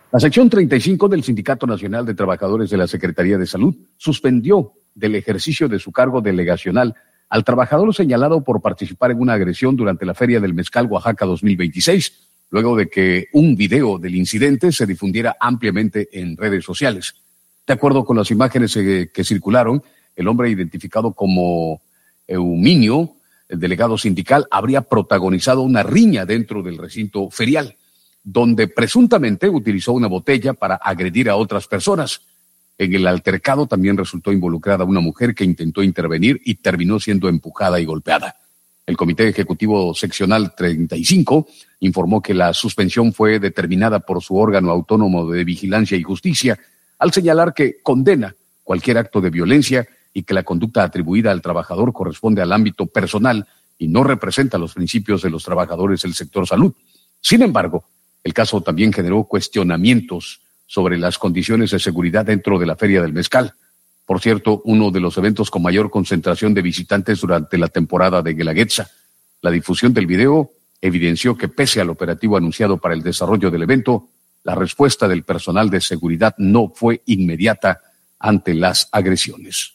La sección 35 del Sindicato Nacional de Trabajadores de la Secretaría de Salud suspendió del ejercicio de su cargo delegacional al trabajador señalado por participar en una agresión durante la Feria del Mezcal Oaxaca 2026, luego de que un video del incidente se difundiera ampliamente en redes sociales. De acuerdo con las imágenes que circularon, el hombre identificado como Euminio, el delegado sindical, habría protagonizado una riña dentro del recinto ferial, donde presuntamente utilizó una botella para agredir a otras personas. En el altercado también resultó involucrada una mujer que intentó intervenir y terminó siendo empujada y golpeada. El Comité Ejecutivo Seccional 35 informó que la suspensión fue determinada por su órgano autónomo de vigilancia y justicia, al señalar que condena cualquier acto de violencia y que la conducta atribuida al trabajador corresponde al ámbito personal y no representa los principios de los trabajadores del sector salud. Sin embargo, el caso también generó cuestionamientos sobre las condiciones de seguridad dentro de la Feria del Mezcal. Por cierto, uno de los eventos con mayor concentración de visitantes durante la temporada de Guelaguetza. La difusión del video evidenció que pese al operativo anunciado para el desarrollo del evento, la respuesta del personal de seguridad no fue inmediata ante las agresiones.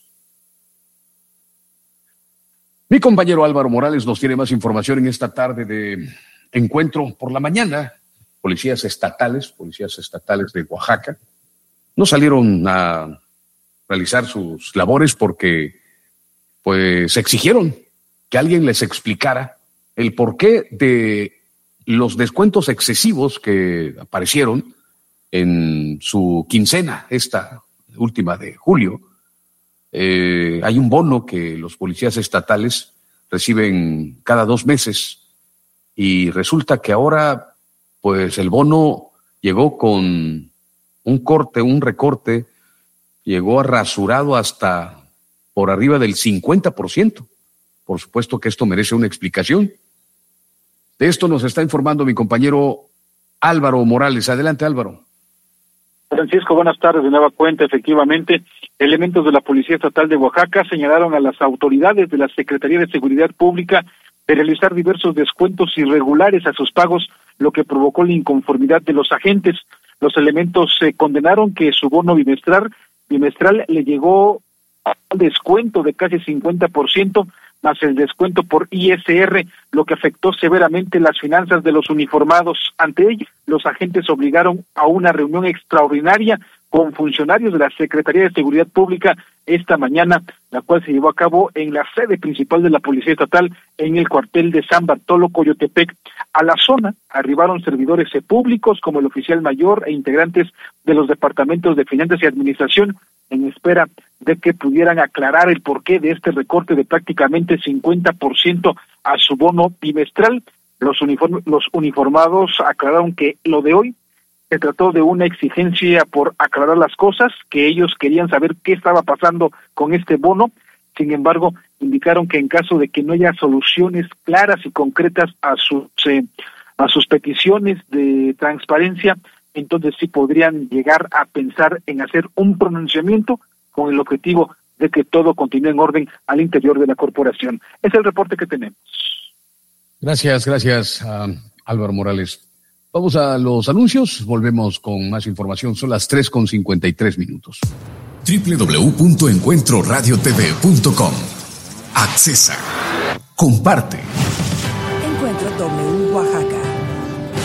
Mi compañero Álvaro Morales nos tiene más información en esta tarde de encuentro por la mañana. Policías estatales de Oaxaca, no salieron a realizar sus labores porque pues exigieron que alguien les explicara el porqué de los descuentos excesivos que aparecieron en su quincena, esta última de julio. Hay un bono que los policías estatales reciben cada 2 meses y resulta que ahora pues el bono llegó con un recorte, llegó rasurado hasta por arriba del 50%. Por supuesto que esto merece una explicación. De esto nos está informando mi compañero Álvaro Morales. Adelante, Álvaro. Francisco, buenas tardes. De nueva cuenta, efectivamente, elementos de la Policía Estatal de Oaxaca señalaron a las autoridades de la Secretaría de Seguridad Pública de realizar diversos descuentos irregulares a sus pagos, lo que provocó la inconformidad de los agentes. Los elementos condenaron que su bono bimestral le llegó a un descuento de casi 50%, más el descuento por ISR, lo que afectó severamente las finanzas de los uniformados. Ante ello, los agentes obligaron a una reunión extraordinaria con funcionarios de la Secretaría de Seguridad Pública esta mañana, la cual se llevó a cabo en la sede principal de la Policía Estatal, en el cuartel de San Bartolo, Coyotepec. A la zona arribaron servidores públicos como el oficial mayor e integrantes de los departamentos de Finanzas y Administración, en espera de que pudieran aclarar el porqué de este recorte de prácticamente 50% a su bono bimestral. Los uniformados aclararon que lo de hoy se trató de una exigencia por aclarar las cosas, que ellos querían saber qué estaba pasando con este bono. Sin embargo, indicaron que en caso de que no haya soluciones claras y concretas a sus peticiones de transparencia, entonces sí podrían llegar a pensar en hacer un pronunciamiento con el objetivo de que todo continúe en orden al interior de la corporación. Es el reporte que tenemos. Gracias, Álvaro Morales. Vamos a los anuncios, volvemos con más información. Son las 3:53. www.encuentroradiotv.com. Accesa. Comparte. Encuentro W Oaxaca.